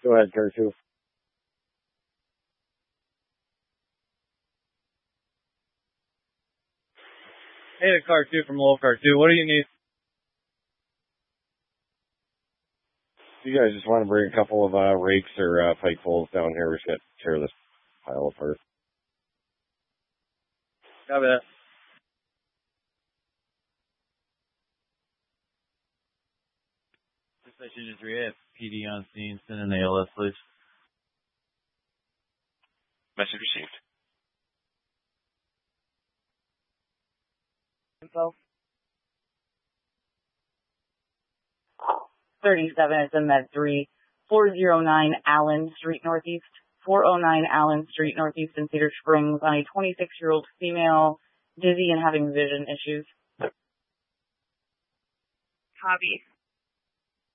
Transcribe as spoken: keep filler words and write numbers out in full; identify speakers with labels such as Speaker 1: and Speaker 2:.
Speaker 1: Go ahead, car two.
Speaker 2: Hey, the car two from Low Car two. What do you need?
Speaker 1: You guys just want to bring a couple of uh, rakes or uh, pike poles down here. We just got to tear this pile apart.
Speaker 2: Copy that. Station three at P D on scene. Send an A L S, please.
Speaker 3: Message received.
Speaker 4: Info. thirty-seven, it's in Med three. four oh nine Allen Street Northeast. four oh nine Allen Street Northeast in Cedar Springs on a twenty-six-year-old female, dizzy and having vision issues.
Speaker 5: Hobby.